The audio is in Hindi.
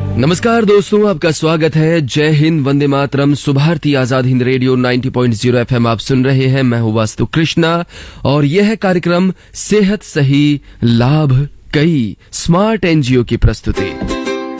नमस्कार दोस्तों, आपका स्वागत है। जय हिंद, वंदे मातरम, सुभारती आजाद हिंद रेडियो 90.0 FM आप सुन रहे हैं। मैं हूँ वास्तु कृष्णा और यह है कार्यक्रम सेहत सही लाभ कई स्मार्ट एनजीओ की प्रस्तुति।